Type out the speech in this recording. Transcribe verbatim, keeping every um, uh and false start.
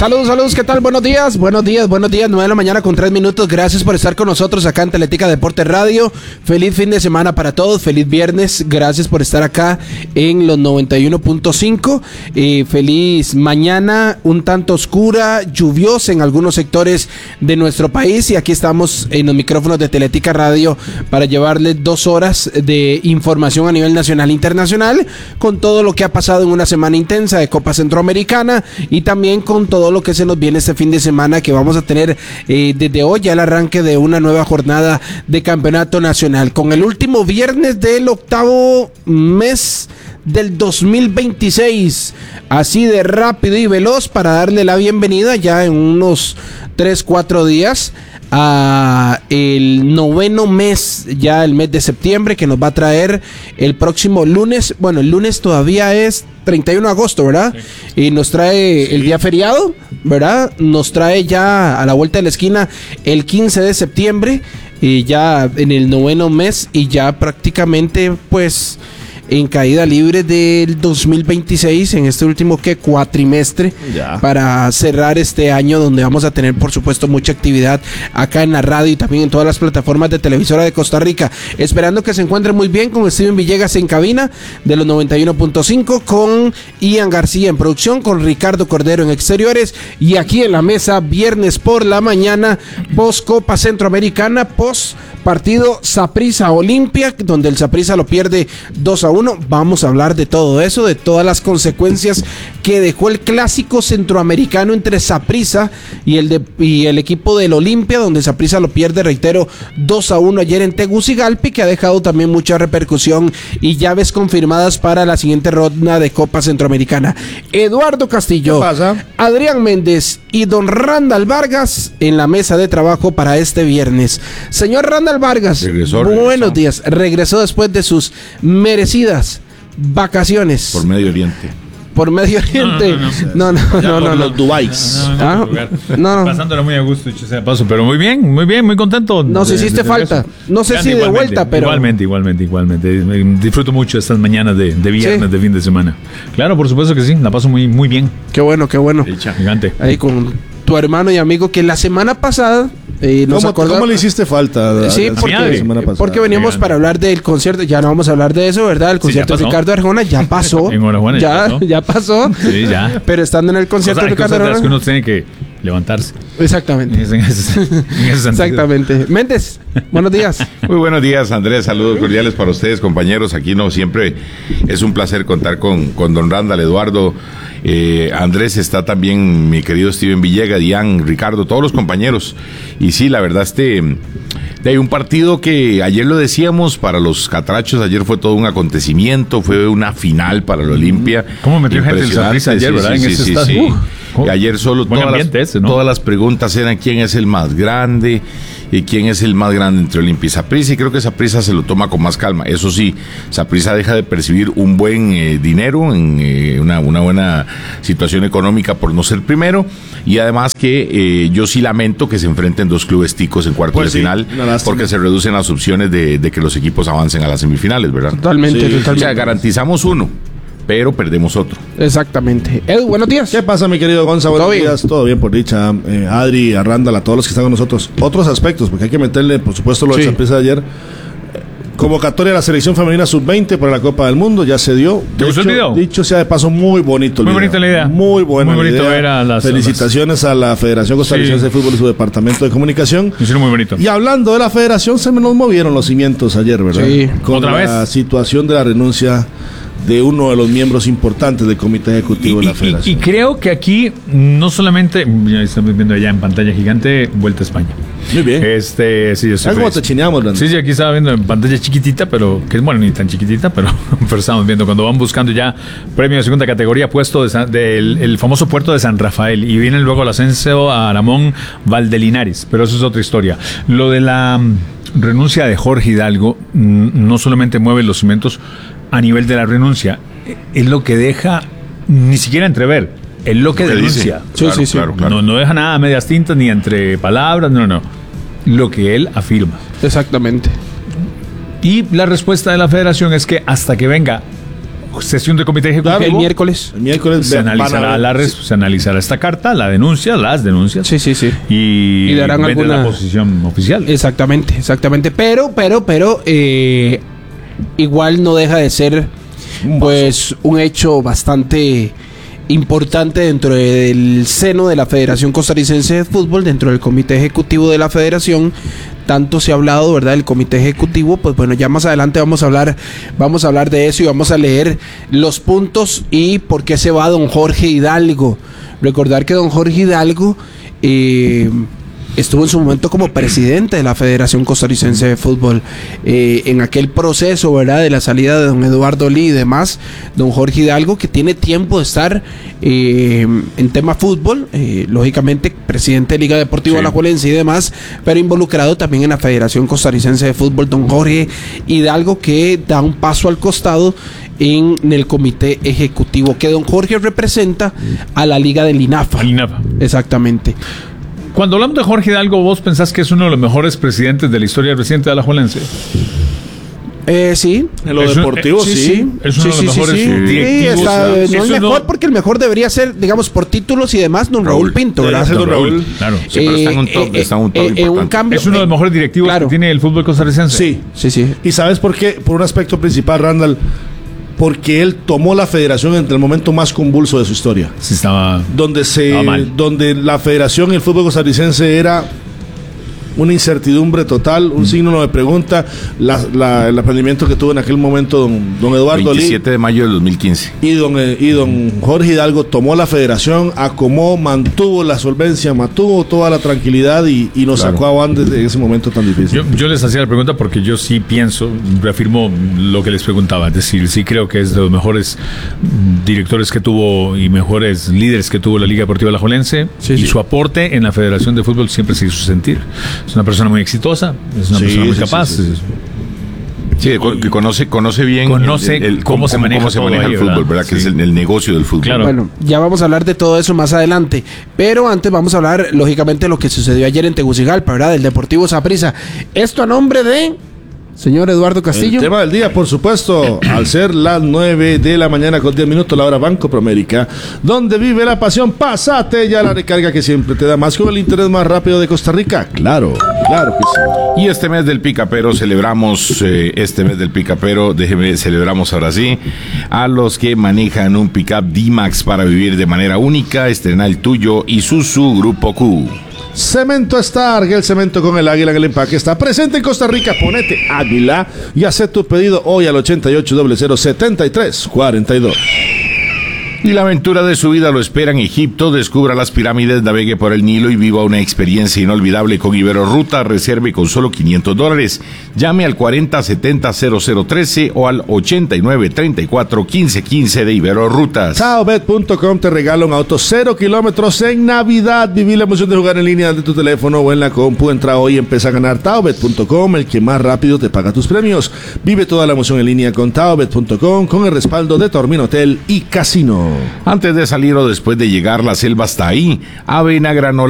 Saludos, saludos, ¿qué tal? Buenos días, buenos días, buenos días, nueve de la mañana con tres minutos. Gracias por estar con nosotros acá en Teletica Deporte Radio. Feliz fin de semana para todos, feliz viernes. Gracias por estar acá en los noventa y uno punto cinco. Eh, feliz mañana, un tanto oscura, lluviosa en algunos sectores de nuestro país. Y aquí estamos en los micrófonos de Teletica Radio para llevarles dos horas de información a nivel nacional e internacional, con todo lo que ha pasado en una semana intensa de Copa Centroamericana y también con todo lo que se nos viene este fin de semana, que vamos a tener eh, desde hoy ya el arranque de una nueva jornada de campeonato nacional, con el último viernes del octavo mes del dos mil veintiséis, así de rápido y veloz, para darle la bienvenida ya en unos tres cuatro días a el noveno mes, ya el mes de septiembre, que nos va a traer el próximo lunes. Bueno, el lunes todavía es treinta y uno de agosto, ¿verdad? Sí. Y nos trae sí. el día feriado, ¿verdad? Nos trae ya a la vuelta de la esquina el quince de septiembre, y ya en el noveno mes, y ya prácticamente pues en caída libre del dos mil veintiséis, en este último que cuatrimestre, ya, para cerrar este año, donde vamos a tener por supuesto mucha actividad acá en la radio y también en todas las plataformas de televisora de Costa Rica. Esperando que se encuentren muy bien, con Steven Villegas en cabina de los noventa y uno punto cinco, con Ian García en producción, con Ricardo Cordero en exteriores, y aquí en la mesa, viernes por la mañana, post Copa Centroamericana, post partido Saprissa Olimpia, donde el Saprissa lo pierde dos a uno. Vamos a hablar de todo eso, de todas las consecuencias que dejó el clásico centroamericano entre Saprissa y el de, y el equipo del Olimpia, donde Saprissa lo pierde, reitero, dos a uno ayer en Tegucigalpa, que ha dejado también mucha repercusión y llaves confirmadas para la siguiente ronda de Copa Centroamericana. Eduardo Castillo, ¿qué pasa? Adrián Méndez y don Randall Vargas en la mesa de trabajo para este viernes. Señor Randall Vargas, regresó, buenos regresó. días. Regresó después de sus merecidas vacaciones por Medio Oriente. Por Medio Oriente. No, no, no. no, no, no, no, los Dubáis. No, no, no, ah, no, no. Pasándolo muy a gusto, dicho sea paso, pero muy bien, muy bien, muy contento. Nos de, hiciste de falta. No sé Grande, si de vuelta, pero. Igualmente, igualmente, igualmente. Disfruto mucho estas mañanas de, de viernes, ¿sí?, de fin de semana. Claro, por supuesto que sí, la paso muy, muy bien. Qué bueno, qué bueno. Dicha, gigante. Ahí con tu hermano y amigo, que la semana pasada eh, nos ¿Cómo, acordamos. ¿Cómo le hiciste falta? Sí, porque, la semana pasada, porque veníamos para hablar del concierto. Ya no vamos a hablar de eso, ¿verdad? El concierto sí, de Ricardo Arjona ya pasó. Enhorabuena, ya, ya pasó. Ya pasó. Sí, ya. Pero estando en el concierto o sea, de Ricardo Arjona, que uno tiene que levantarse. Exactamente. En ese, en ese Exactamente. Méndez, buenos días. Muy buenos días, Andrés. Saludos cordiales para ustedes, compañeros. Aquí no siempre es un placer contar con, con don Randall, Eduardo. Eh, Andrés, está también mi querido Steven Villegas, Dian, Ricardo, todos los compañeros. Y sí, la verdad, este de un partido que ayer lo decíamos, para los catrachos, ayer fue todo un acontecimiento, fue una final para el Olimpia. ¿Cómo metió gente el Saprissa ayer, sí, verdad? Sí, en sí, ese sí, estadio. sí. Uh, ayer solo todas las, ese, ¿no? todas las preguntas eran quién es el más grande y quién es el más grande entre Olimpia y Saprissa, y creo que Saprissa se lo toma con más calma. Eso sí, Saprissa deja de percibir un buen eh, dinero, en eh, una, una buena situación económica por no ser primero, y además que eh, yo sí lamento que se enfrenten dos clubes ticos en cuartos pues de sí, final, porque se reducen las opciones de, de que los equipos avancen a las semifinales, ¿verdad? Totalmente, sí, totalmente. O sea, garantizamos uno, pero perdemos otro. Exactamente. Edu, buenos días. ¿Qué pasa, mi querido Gonza? Buenos ¿Todo días, bien? todo bien, por dicha. Eh, Adri, a Randall, a todos los que están con nosotros. Otros aspectos, porque hay que meterle, por supuesto, lo de sí. Saprissa de ayer. Eh, Convocatoria a la selección femenina sub veinte para la Copa del Mundo, ya se dio. ¿Te gustó el video? Dicho sea de paso, muy bonito el Muy video. bonita la idea. Muy buena Muy bonito idea. ver a las... Felicitaciones a la Federación Costarricense Sí. de Fútbol y su Departamento de Comunicación. Hicieron muy bonito. Y hablando de la Federación, se me nos movieron los cimientos ayer, ¿verdad? Sí. Con ¿Otra la vez? situación de la renuncia de uno de los miembros importantes del Comité Ejecutivo Y, de la y, Federación. y creo que aquí no solamente, ya estamos viendo allá en pantalla gigante, Vuelta a España. Muy bien. Este, sí, yo soy ¿Sabes cómo feliz. te chineamos, Randall? Sí, sí, aquí estaba viendo en pantalla chiquitita, pero que es bueno, ni tan chiquitita, pero, pero estamos viendo cuando van buscando ya premio de segunda categoría, puesto de San- del el famoso puerto de San Rafael, y viene luego el ascenso a Aramón Valdelinares, pero eso es otra historia. Lo de la mm, renuncia de Jorge Hidalgo mm, no solamente mueve los cimientos a nivel de la renuncia, es lo que deja ni siquiera entrever, es lo que Lo que denuncia. dice. Claro, sí, sí. claro, claro. No, no deja nada a medias tintas ni entre palabras, no, no. Lo que él afirma. Exactamente. Y la respuesta de la federación es que hasta que venga sesión de comité ejecutivo. El miércoles. El miércoles Se van a analizará, ver- la res- se analizará esta carta, la denuncia, las denuncias. Sí, sí, sí. Y, Y darán vendrá alguna- la posición oficial. Exactamente, exactamente. Pero, pero, pero, eh, igual no deja de ser, pues, un hecho bastante importante dentro del seno de la Federación Costarricense de Fútbol, dentro del comité ejecutivo de la federación. Tanto se ha hablado, ¿verdad?, del comité ejecutivo. Pues bueno, ya más adelante vamos a hablar, vamos a hablar de eso y vamos a leer los puntos y por qué se va don Jorge Hidalgo. Recordar que don Jorge Hidalgo eh, estuvo en su momento como presidente de la Federación Costarricense de Fútbol. Eh, en aquel proceso, ¿verdad?, de la salida de don Eduardo Lee y demás, don Jorge Hidalgo, que tiene tiempo de estar eh, en tema fútbol, eh, lógicamente presidente de Liga Deportiva Sí. Alajuelense y demás, pero involucrado también en la Federación Costarricense de Fútbol, don Jorge Hidalgo, que da un paso al costado en el comité ejecutivo, que don Jorge representa a la Liga del INAFA. Al INAFA. Exactamente. Cuando hablamos de Jorge Hidalgo, ¿vos pensás que es uno de los mejores presidentes de la historia reciente de Alajuelense? Eh, sí. En lo Es un- deportivo, Sí, sí. sí. Es uno de los mejores sí, sí. directivos, Sí, está- ¿no? no Sí, es eso mejor no- porque el mejor debería ser, digamos, por títulos y demás, don Raúl, Raúl. Pinto, Debería ¿verdad? ser don Raúl. Claro. Sí, pero está en un top, está en un top eh, eh, un importante. cambio. Es uno de los mejores directivos Claro. que tiene el fútbol costarricense. Sí. Sí, sí. ¿Y sabes por qué? Por un aspecto principal, Randall. Porque él tomó la federación entre el momento más convulso de su historia. Sí, estaba. Donde se Estaba mal. donde la federación y el fútbol costarricense era una incertidumbre total, un signo de pregunta. La, la- el aprendimiento que tuvo en aquel momento don, don Eduardo Lee. veintisiete de mayo del dos mil quince. Y don, eh, y don Jorge Hidalgo tomó la federación, acomodó, mantuvo la solvencia, mantuvo toda la tranquilidad y, y nos Claro. sacó a Andes de ese momento tan difícil. Yo, yo les hacía la pregunta porque yo sí pienso, reafirmo lo que les preguntaba, es decir, sí creo que es de los mejores mm, directores que tuvo y mejores líderes que tuvo la Liga Deportiva Alajuelense, Sí, y sí. su aporte en la Federación de Fútbol siempre se hizo sentir. Es una persona muy exitosa, es una Sí, persona muy sí, capaz. sí, sí, sí. Sí, co- que conoce, conoce bien Conoce cómo se maneja se todo maneja ahí, el fútbol, ¿verdad? ¿verdad? Que Sí. es el, el negocio del fútbol. Claro. Bueno, ya vamos a hablar de todo eso más adelante. Pero antes vamos a hablar, lógicamente, de lo que sucedió ayer en Tegucigalpa, ¿verdad? Del Deportivo Saprissa. Esto a nombre de señor Eduardo Castillo. El tema del día, por supuesto, al ser las nueve de la mañana con diez minutos, la hora Banco Promérica, donde vive la pasión. Pásate ya la recarga que siempre te da más con el interés más rápido de Costa Rica. Claro, claro que sí. Y este mes del Picapero celebramos, eh, este mes del Picapero, déjeme, celebramos ahora sí, a los que manejan un pickup D-Max para vivir de manera única. Estrena el tuyo Isuzu Grupo Q. Cemento Star, el cemento con el águila en el empaque está presente en Costa Rica. Ponete águila y haz tu pedido hoy al ochenta y ocho, cero cero, setenta y tres cuarenta y dos. Y la aventura de su vida lo espera en Egipto. Descubra las pirámides, navegue por el Nilo y viva una experiencia inolvidable con Ibero Ruta. Reserve con solo quinientos dólares. Llame al cuarenta setenta cero cero trece o al ochenta y nueve treinta y cuatro quince quince de Ibero Rutas. Taobet punto com te regala un auto cero kilómetros en Navidad. Viví la emoción de jugar en línea de tu teléfono o en la compu. Entra hoy y empieza a ganar. Taobet punto com, el que más rápido te paga tus premios. Vive toda la emoción en línea con Taobet punto com con el respaldo de Tormin Hotel y Casino. Antes de salir o después de llegar, la selva está ahí. Avena, granola